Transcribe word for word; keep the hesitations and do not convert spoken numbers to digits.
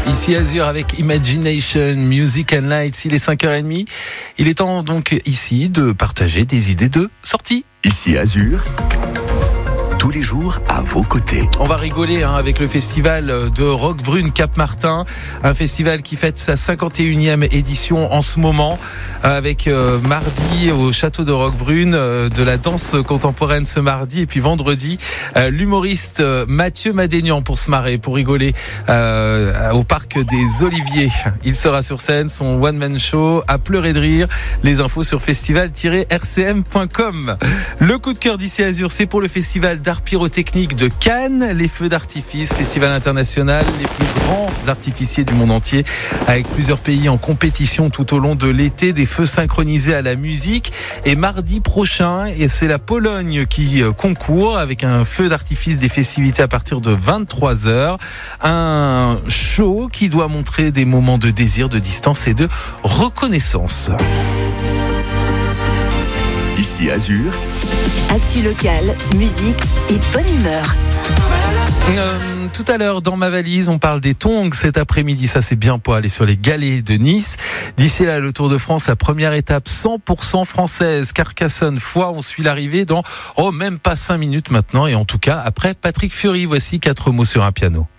Ici Azur avec Imagination, Music and Lights. Il est cinq heures trente. Il est temps donc ici de partager des idées de sortie. Ici Azur, tous les jours à vos côtés. On va rigoler hein, avec le festival de Roquebrune Cap-Martin, un festival qui fête sa cinquante et unième édition en ce moment, avec euh, mardi au château de Roquebrune, euh, de la danse contemporaine ce mardi, et puis vendredi, euh, l'humoriste euh, Mathieu Madénian pour se marrer, pour rigoler euh, au parc des Oliviers. Il sera sur scène, son one-man show à pleurer de rire. Les infos sur festival tiret r c m point com. Le coup de cœur d'Ici Azur, c'est pour le festival d'art pyrotechnique de Cannes, les feux d'artifice, festival international, les plus grands artificiers du monde entier, avec plusieurs pays en compétition tout au long de l'été, des feux synchronisés à la musique. Et mardi prochain, et c'est la Pologne qui concourt avec un feu d'artifice des festivités à partir de vingt-trois heures. Un show qui doit montrer des moments de désir, de distance et de reconnaissance. Ici Azur, actu locale, musique et bonne humeur. Euh, tout à l'heure, dans ma valise, on parle des tongs cet après-midi. Ça, c'est bien pour aller sur les galets de Nice. D'ici là, le Tour de France, la première étape cent pour cent française. Carcassonne, Foix, on suit l'arrivée dans, oh, même pas cinq minutes maintenant. Et en tout cas, après Patrick Fiori, voici quatre mots sur un piano.